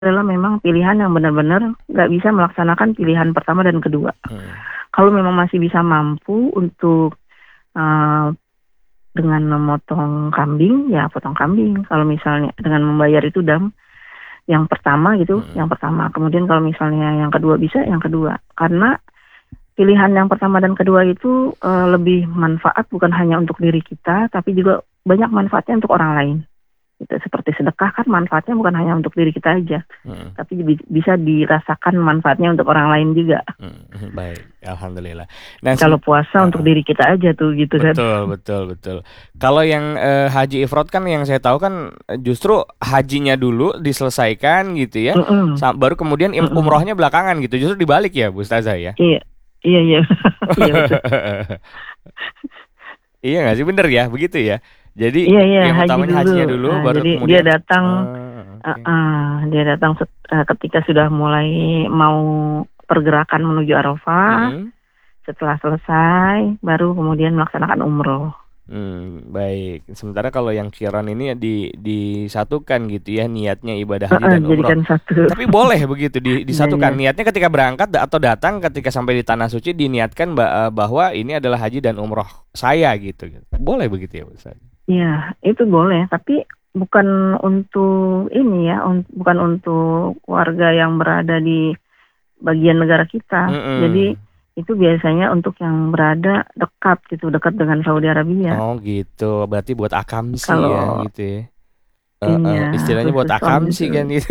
adalah memang pilihan yang benar-benar nggak bisa melaksanakan pilihan pertama dan kedua. Hmm. Kalau memang masih bisa mampu untuk uh, dengan memotong kambing, ya potong kambing. Kalau misalnya dengan membayar itu dam yang pertama gitu, Hmm. yang pertama. Kemudian kalau misalnya yang kedua bisa, yang kedua. Karena pilihan yang pertama dan kedua itu lebih manfaat bukan hanya untuk diri kita, tapi juga banyak manfaatnya untuk orang lain. Itu seperti sedekah kan manfaatnya bukan hanya untuk diri kita aja, Hmm. tapi bisa dirasakan manfaatnya untuk orang lain juga. Baik, alhamdulillah. Nah, Kalau puasa untuk Heeh. diri kita aja tuh gitu kan. Betul, betul, betul. Kalau yang haji ifrad kan yang saya tahu kan justru hajinya dulu diselesaikan gitu ya, Mm-mm, baru kemudian mm-mm. umrohnya belakangan gitu. Justru dibalik ya, Bu Ustazah ya. Iya, iya, iya, iya betul. Iya nggak sih, bener ya, begitu ya. Jadi Iya, iya, yang haji utamanya dulu. hajinya dulu, Nah, baru jadi dia kemudian. datang, Oke. dia datang ketika sudah mulai mau pergerakan menuju Arafah. Mm-mm. Setelah selesai, baru kemudian melaksanakan umroh. Baik. Sementara kalau yang kiron ini ya disatukan gitu ya, niatnya ibadah haji dan umroh. Jadikan satu. Tapi boleh begitu Iya, iya. disatukan. Niatnya ketika berangkat atau datang ketika sampai di tanah suci diniatkan bahwa ini adalah haji dan umroh saya gitu. Boleh begitu ya, Ustaz? Iya, itu boleh, tapi bukan untuk ini ya, bukan untuk warga yang berada di bagian negara kita. Jadi Mm-mm. itu biasanya untuk yang berada dekat gitu, dekat dengan Saudi Arabia. Oh gitu. Berarti buat akam sih ya Kalau gitu ya. iya, Istilahnya buat khusus akam untuk sih kan gitu.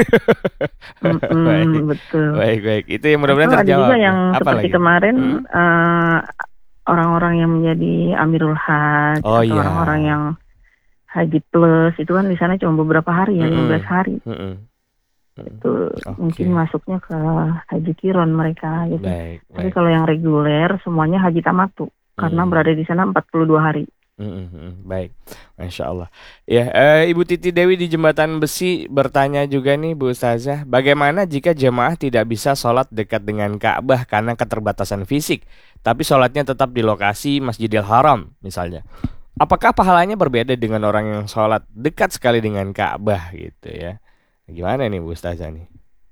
Baik, betul. baik, baik. Itu yang Atau mudah-mudahan ada juga terjawab ya. yang Apa seperti lagi? kemarin Mm-mm. orang-orang yang menjadi Amirul Hajj Oh atau iya. orang-orang yang Haji Plus itu kan di sana cuma beberapa hari ya, 15 Mm-mm. hari. Mm-mm. Mm-mm. Itu mungkin Oke. masuknya ke Haji Kiron mereka gitu. Baik, Tapi baik. kalau yang reguler semuanya Haji Tamatu karena Mm. berada di sana 42 hari. Baik, Masya Allah. Ya, Ibu Titi Dewi di Jembatan Besi bertanya juga nih Bu Ustazah, bagaimana jika jemaah tidak bisa sholat dekat dengan Ka'bah karena keterbatasan fisik, tapi sholatnya tetap di lokasi Masjidil Haram misalnya? Apakah pahalanya berbeda dengan orang yang sholat dekat sekali dengan Ka'bah gitu ya? Gimana nih Bu Ustazah nih?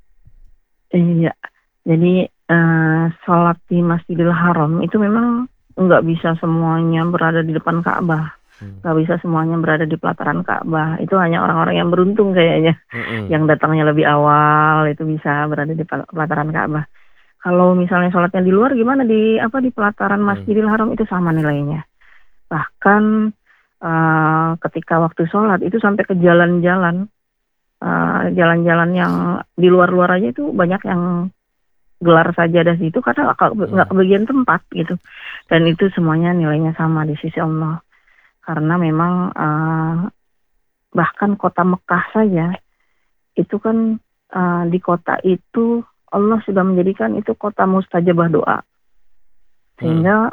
Iya. Jadi sholat di Masjidil Haram itu memang nggak bisa semuanya berada di depan Ka'bah. Hmm. Nggak bisa semuanya berada di pelataran Ka'bah. Itu hanya orang-orang yang beruntung kayaknya. Mm-mm. Yang datangnya lebih awal itu bisa berada di pelataran Ka'bah. Kalau misalnya sholatnya di luar gimana di pelataran Masjidil Haram itu sama nilainya. Bahkan ketika waktu sholat itu sampai ke jalan-jalan jalan-jalan yang di luar-luar aja itu banyak yang gelar sajadah situ karena nggak kebagian tempat gitu. Dan itu semuanya nilainya sama di sisi Allah. Karena memang bahkan kota Mekah saja itu kan di kota itu Allah sudah menjadikan itu kota mustajabah doa. Sehingga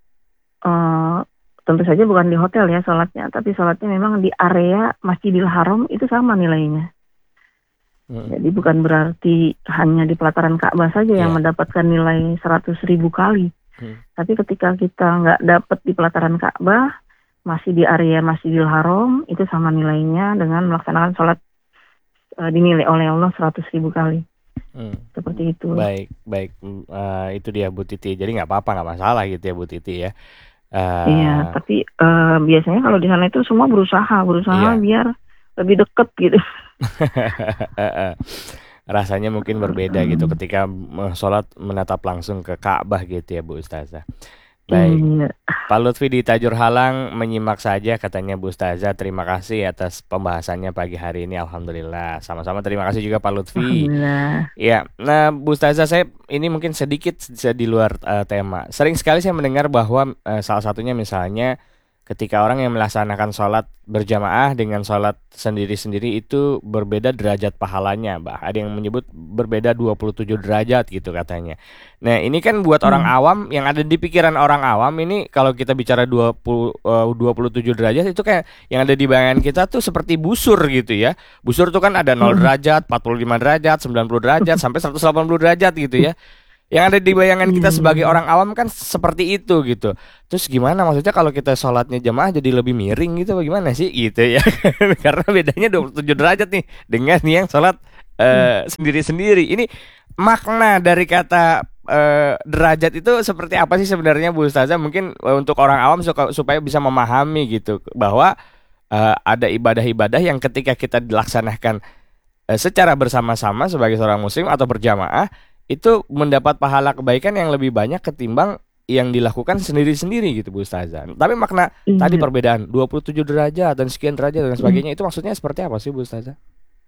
tentu saja bukan di hotel ya sholatnya, tapi sholatnya memang di area Masjidil Haram itu sama nilainya. Jadi bukan berarti hanya di pelataran Ka'bah saja yang mendapatkan nilai 100.000 kali. Tapi ketika kita nggak dapat di pelataran Ka'bah, masih di area Masjidil Haram, itu sama nilainya dengan melaksanakan sholat dinilai oleh Allah 100.000 kali. Seperti itu. Baik, baik. Itu dia Bu Titi. Jadi nggak apa-apa, nggak masalah gitu ya Bu Titi ya. Iya, tapi biasanya kalau di sana itu semua berusaha Iya. biar lebih deket gitu. Rasanya mungkin berbeda gitu ketika sholat menatap langsung ke Ka'bah gitu ya Bu Ustazah. Baik. Iya. Pak Lutfi di Tajur Halang menyimak saja katanya Bu Ustazah. Terima kasih atas pembahasannya pagi hari ini. Alhamdulillah. Sama-sama terima kasih juga Pak Lutfi. Alhamdulillah. Ya, nah Bu Ustazah, saya ini mungkin sedikit di luar tema. Sering sekali saya mendengar bahwa salah satunya misalnya ketika orang yang melaksanakan sholat berjamaah dengan sholat sendiri-sendiri itu berbeda derajat pahalanya, Mbak. Ada yang menyebut berbeda 27 derajat gitu katanya. Nah, ini kan buat orang awam, yang ada di pikiran orang awam ini kalau kita bicara 27 derajat itu kayak yang ada di bayangan kita tuh seperti busur gitu ya. Busur tuh kan ada 0 derajat, 45 derajat, 90 derajat, sampai 180 derajat gitu ya. Yang ada di bayangan kita sebagai orang awam kan seperti itu gitu. Terus gimana maksudnya kalau kita sholatnya jamaah jadi lebih miring gitu bagaimana sih gitu ya. Karena bedanya 27 derajat nih dengan yang sholat Hmm. sendiri-sendiri. Ini makna dari kata derajat itu seperti apa sih sebenarnya Bu Ustazah? Mungkin untuk orang awam supaya bisa memahami gitu bahwa ada ibadah-ibadah yang ketika kita dilaksanakan secara bersama-sama sebagai seorang muslim atau berjamaah itu mendapat pahala kebaikan yang lebih banyak ketimbang yang dilakukan sendiri-sendiri gitu Bu Ustazah. Tapi makna tadi Iya. perbedaan 27 derajat dan sekian derajat dan Hmm. sebagainya itu maksudnya seperti apa sih Bu Ustazah?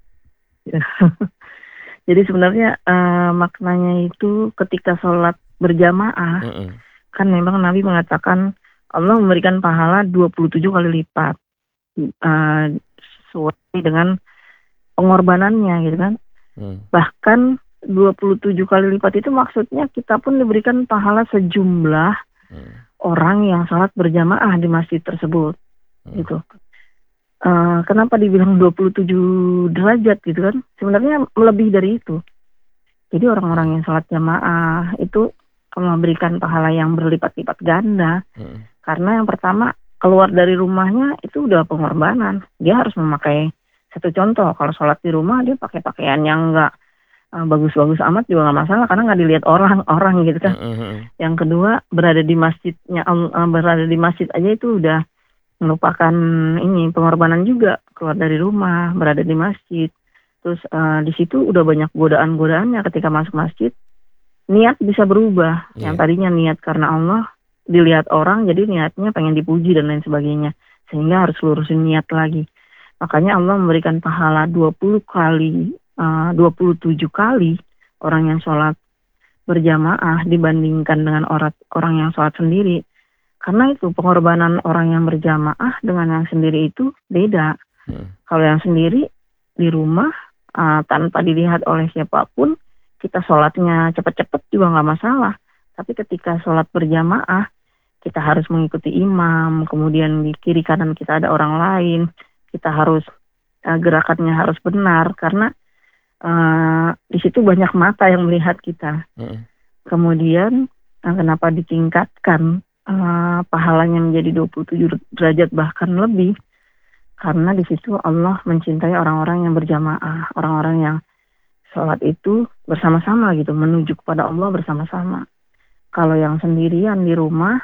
Jadi sebenarnya maknanya itu ketika sholat berjamaah, Mm-mm. kan memang Nabi mengatakan Allah memberikan pahala 27 kali lipat, eh, sesuai dengan pengorbanannya gitu kan. Mm. Bahkan 27 kali lipat itu maksudnya kita pun diberikan pahala sejumlah Mm. orang yang sholat berjamaah di masjid tersebut Mm. gitu. Kenapa dibilang 27 derajat gitu kan? Sebenarnya lebih dari itu. Jadi orang-orang yang sholat jamaah itu memberikan pahala yang berlipat-lipat ganda. Mm. Karena yang pertama, keluar dari rumahnya itu udah pengorbanan. Dia harus memakai, satu contoh, kalau sholat di rumah dia pakai pakaian yang enggak bagus-bagus amat juga nggak masalah karena nggak dilihat orang-orang gitu kan. Mm. Yang kedua, berada di masjidnya, berada di masjid aja itu udah melupakan ini pengorbanan juga, keluar dari rumah, berada di masjid. Terus di situ udah banyak godaan-godaannya ketika masuk masjid. Niat bisa berubah. Yang Iya. tadinya niat karena Allah, dilihat orang jadi niatnya pengen dipuji dan lain sebagagnya. Sehingga harus lurusin niat lagi. Makanya Allah memberikan pahala 20 kali, 27 kali orang yang sholat berjamaah dibandingkan dengan orang yang sholat sendiri. Karena itu pengorbanan orang yang berjamaah dengan yang sendiri itu beda. Mm. Kalau yang sendiri di rumah tanpa dilihat oleh siapapun, kita sholatnya cepet-cepet juga nggak masalah. Tapi ketika sholat berjamaah, kita harus mengikuti imam, kemudian di kiri kanan kita ada orang lain, kita harus gerakannya harus benar karena di situ banyak mata yang melihat kita. Mm. Kemudian kenapa ditingkatkan pahalanya menjadi 27 derajat bahkan lebih? Karena di situ Allah mencintai orang-orang yang berjamaah, orang-orang yang sholat itu bersama-sama gitu, menuju kepada Allah bersama-sama. Kalau yang sendirian di rumah,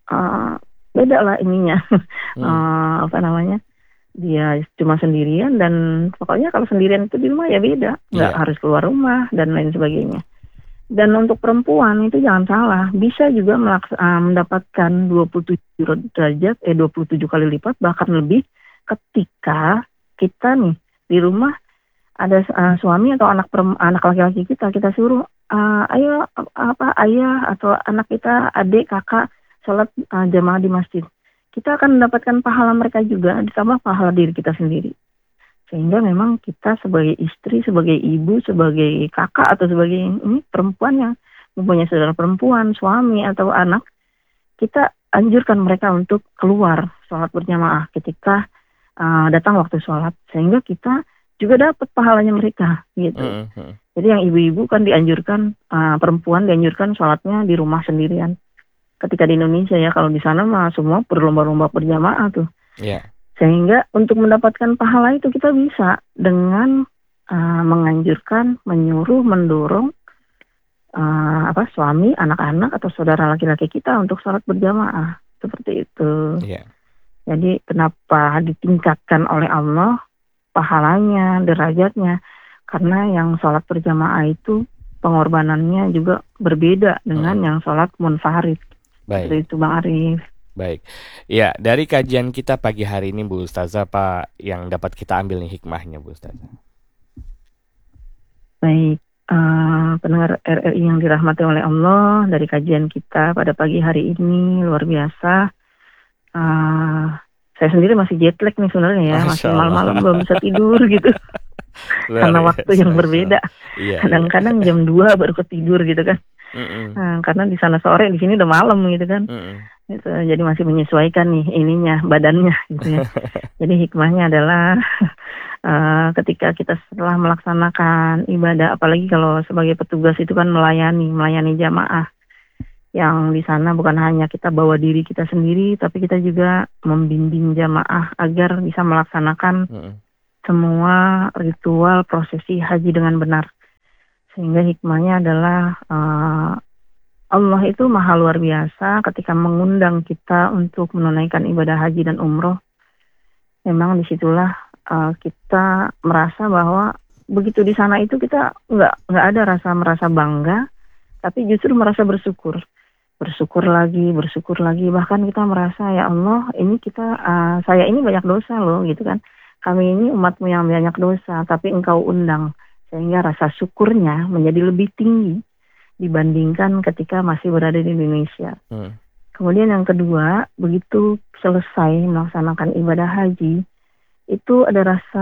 beda lah ininya, Mm. apa namanya? Dia cuma sendirian dan pokoknya kalau sendirian itu di rumah ya beda, nggak Iya. harus keluar rumah dan lain sebagainya. Dan untuk perempuan itu jangan salah, bisa juga mendapatkan 27 derajat, 27 kali lipat bahkan lebih ketika kita nih di rumah ada suami atau anak laki-laki kita suruh ayo ayah atau anak kita, adik, kakak sholat jamaah di masjid. Kita akan mendapatkan pahala mereka juga ditambah pahala diri kita sendiri. Sehingga memang kita sebagai istri, sebagai ibu, sebagai kakak atau sebagai ini perempuan yang mempunyai saudara perempuan, suami atau anak, kita anjurkan mereka untuk keluar sholat berjamaah ketika datang waktu sholat, sehingga kita juga dapat pahalanya mereka gitu. Mm. Jadi yang ibu-ibu kan dianjurkan, perempuan dianjurkan sholatnya di rumah sendirian. Ketika di Indonesia ya, kalau di sana mah semua berlomba-lomba berjamaah tuh. Iya. Sehingga untuk mendapatkan pahala itu kita bisa dengan menganjurkan, menyuruh, mendorong suami, anak-anak atau saudara laki-laki kita untuk sholat berjamaah. Seperti itu. Iya. Jadi kenapa ditingkatkan oleh Allah pahalanya, derajatnya? Karena yang sholat berjamaah itu pengorbanannya juga berbeda dengan yang sholat munfarid. Baik. Seperti itu Bang Arif. Baik. Ya, dari kajian kita pagi hari ini Bu Ustazah, apa yang dapat kita ambil nih hikmahnya Bu Ustazah? Baik, pendengar RRI yang dirahmati oleh Allah, dari kajian kita pada pagi hari ini luar biasa. Saya sendiri masih jet lag nih sebenarnya ya, masih malam-malam belum bisa tidur gitu. Karena waktu yang berbeda. Iya, kadang-kadang jam 2 baru ketidur gitu kan. Karena di sana sore, di sini udah malam gitu kan. Gitu, jadi masih menyesuaikan nih ininya, badannya gitu ya. Jadi hikmahnya adalah ketika kita setelah melaksanakan ibadah, apalagi kalau sebagai petugas itu kan melayani jamaah. Yang di sana bukan hanya kita bawa diri kita sendiri, tapi kita juga membimbing jamaah agar bisa melaksanakan semua ritual prosesi haji dengan benar. Sehingga hikmahnya adalah Allah itu maha luar biasa ketika mengundang kita untuk menunaikan ibadah haji dan umroh. Memang disitulah kita merasa bahwa begitu di sana itu kita nggak ada merasa bangga, tapi justru merasa bersyukur lagi, bahkan kita merasa, ya Allah, ini saya ini banyak dosa loh, gitu kan, kami ini umatmu yang banyak dosa, tapi engkau undang, sehingga rasa syukurnya menjadi lebih tinggi dibandingkan ketika masih berada di Indonesia. Kemudian yang kedua, begitu selesai melaksanakan ibadah haji, itu ada rasa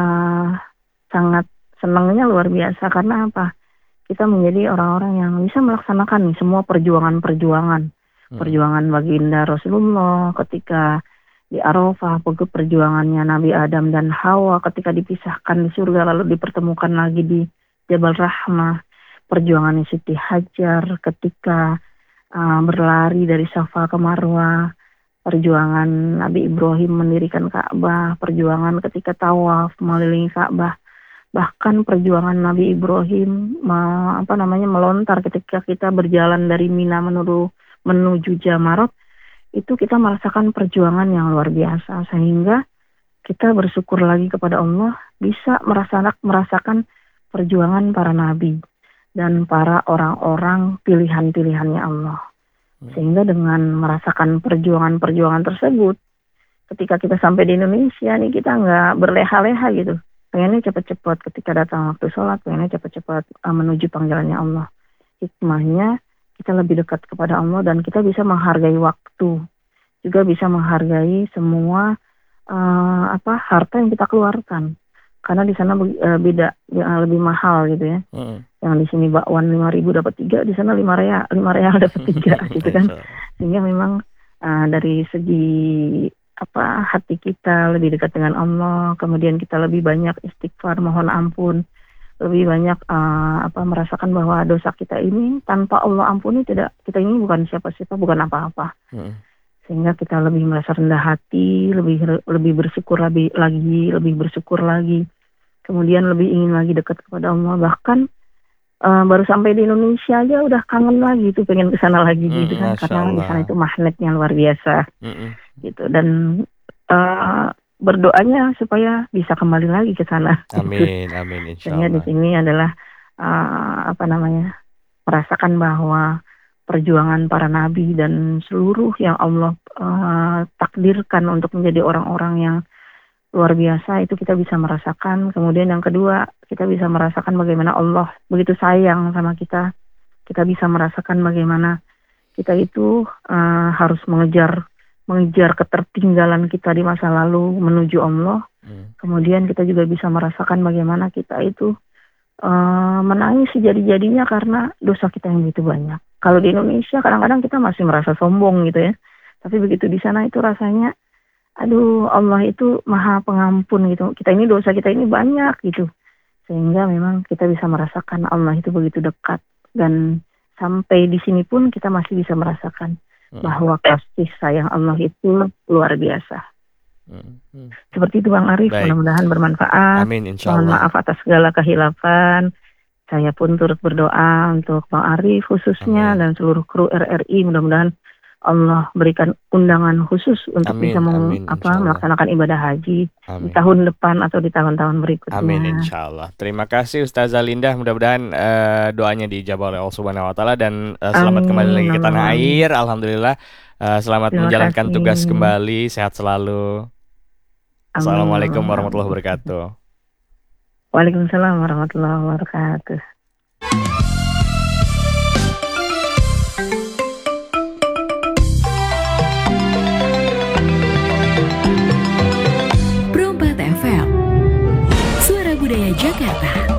sangat senangnya luar biasa. Karena apa? Kita menjadi orang-orang yang bisa melaksanakan nih semua perjuangan baginda Rasulullah ketika di Arafah, perjuangannya Nabi Adam dan Hawa ketika dipisahkan di surga lalu dipertemukan lagi di Jabal Rahmah, perjuangan Siti Hajar ketika berlari dari Safa ke Marwah, perjuangan Nabi Ibrahim mendirikan Ka'bah, perjuangan ketika tawaf mengelilingi Ka'bah, bahkan perjuangan Nabi Ibrahim melontar ketika kita berjalan dari Mina menuju Jamarot, itu kita merasakan perjuangan yang luar biasa, sehingga kita bersyukur lagi kepada Allah bisa merasakan perjuangan para nabi dan para orang-orang pilihan-pilihannya Allah. Sehingga dengan merasakan perjuangan-perjuangan tersebut, ketika kita sampai di Indonesia nih, kita nggak berleha-leha gitu. Pengennya cepat-cepat ketika datang waktu sholat, pengennya cepat-cepat menuju panggilannya Allah. Hikmahnya kita lebih dekat kepada Allah dan kita bisa menghargai waktu, juga bisa menghargai semua harta yang kita keluarkan. Karena di sana beda, lebih mahal gitu ya. Yang di sini bakwan 5.000 dapat 3, di sana 5 real dapat 3 gitu kan. Sehingga memang dari segi hati kita lebih dekat dengan Allah, kemudian kita lebih banyak istighfar, mohon ampun, lebih banyak merasakan bahwa dosa kita ini tanpa Allah ampuni kita ini bukan siapa-siapa, bukan apa-apa. Sehingga kita lebih merasa rendah hati, lebih bersyukur lebih bersyukur lagi. Kemudian lebih ingin lagi dekat kepada Allah. Bahkan baru sampai di Indonesia aja udah kangen lagi tuh, pengen kesana lagi gitu kan. Karena di sana itu magnetnya luar biasa. Gitu. Dan berdoanya supaya bisa kembali lagi ke sana. Amin, amin, insyaallah. Sehingga di sini adalah merasakan bahwa perjuangan para nabi dan seluruh yang Allah takdirkan untuk menjadi orang-orang yang luar biasa, itu kita bisa merasakan. Kemudian yang kedua, kita bisa merasakan bagaimana Allah begitu sayang sama kita. Kita bisa merasakan bagaimana kita itu harus mengejar ketertinggalan kita di masa lalu menuju Allah. Kemudian kita juga bisa merasakan bagaimana kita itu menangis sejadi-jadinya karena dosa kita yang begitu banyak. Kalau di Indonesia kadang-kadang kita masih merasa sombong gitu ya. Tapi begitu di sana itu rasanya, aduh, Allah itu maha pengampun gitu. Dosa kita ini banyak gitu. Sehingga memang kita bisa merasakan Allah itu begitu dekat. Dan sampai di sini pun kita masih bisa merasakan bahwa kasih sayang Allah itu luar biasa. Seperti itu Bang Arif. Baik. Mudah-mudahan bermanfaat. Amin, insyaallah. Mohon maaf atas segala kehilafan. Saya pun turut berdoa untuk Bang Arif khususnya. Amin. Dan seluruh kru RRI. Mudah-mudahan Allah berikan undangan khusus untuk bisa melaksanakan ibadah haji di tahun depan atau di tahun-tahun berikutnya. Amin, insyaallah. Terima kasih Ustazah Lindah. Mudah-mudahan doanya dijabah oleh Allah Subhanahu Wa Taala dan selamat kembali lagi ke tanah air. Alhamdulillah. Selamat menjalankan tugas kembali. Sehat selalu. Assalamualaikum warahmatullahi wabarakatuh. Waalaikumsalam warahmatullahi wabarakatuh. Jakarta.